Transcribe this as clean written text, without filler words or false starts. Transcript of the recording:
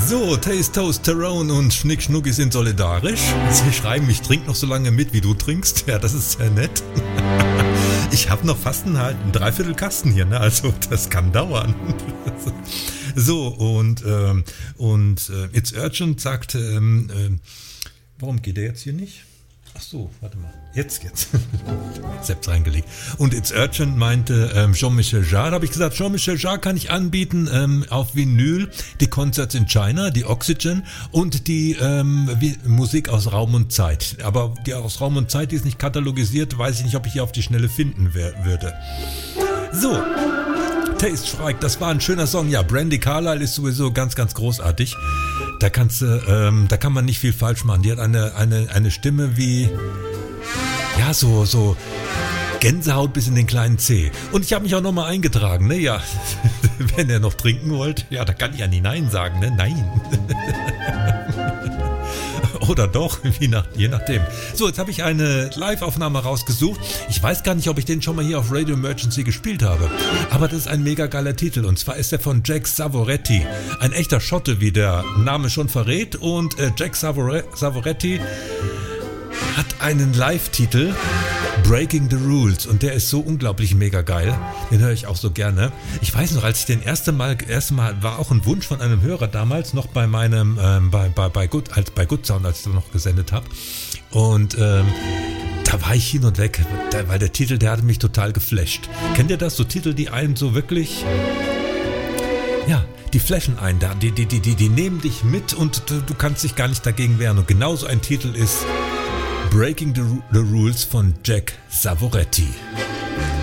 So, Taste, Toast, Tyrone und Schnick Schnucki sind solidarisch. Sie schreiben, ich trinke noch so lange mit, wie du trinkst. Ja, das ist sehr nett. Ich habe noch fast einen Dreiviertelkasten hier, ne? Also das kann dauern. So, und It's Urgent sagt, warum geht der jetzt hier nicht? Ach so, warte mal. Jetzt. Selbst reingelegt. Und It's Urgent meinte Jean-Michel Jarre. Da habe ich gesagt, Jean-Michel Jarre kann ich anbieten auf Vinyl, die Concerts in China, die Oxygen und die Musik aus Raum und Zeit. Aber die aus Raum und Zeit, die ist nicht katalogisiert, weiß ich nicht, ob ich hier auf die Schnelle finden würde. So. Taste schreibt, das war ein schöner Song. Ja, Brandi Carlile ist sowieso ganz, ganz großartig. Da kann man nicht viel falsch machen. Die hat eine Stimme wie, ja, so Gänsehaut bis in den kleinen Zeh. Und ich habe mich auch nochmal eingetragen, ne? Ja, wenn ihr noch trinken wollt, ja, da kann ich ja nie Nein sagen, ne? Nein. Oder doch, je nachdem. So, jetzt habe ich eine Live-Aufnahme rausgesucht. Ich weiß gar nicht, ob ich den schon mal hier auf Radio Emergency gespielt habe. Aber das ist ein mega geiler Titel. Und zwar ist der von Jack Savoretti. Ein echter Schotte, wie der Name schon verrät. Und Jack Savoretti hat einen Live-Titel, Breaking the Rules, und der ist so unglaublich mega geil. Den höre ich auch so gerne. Ich weiß noch, als ich den erste Mal war auch ein Wunsch von einem Hörer damals noch bei meinem bei Good Sound, als ich noch gesendet habe. Und da war ich hin und weg, weil der Titel, der hatte mich total geflasht. Kennt ihr das? So Titel, die einen so wirklich, ja, die flashen einen da, die nehmen dich mit und du kannst dich gar nicht dagegen wehren. Und genauso ein Titel ist Breaking the Rules von Jack Savoretti.